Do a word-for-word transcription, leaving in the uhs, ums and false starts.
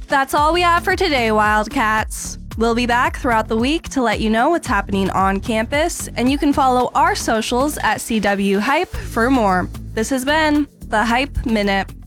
That's all we have for today, Wildcats. We'll be back throughout the week to let you know what's happening on campus, and you can follow our socials at C W Hype for more. This has been the Hype Minute.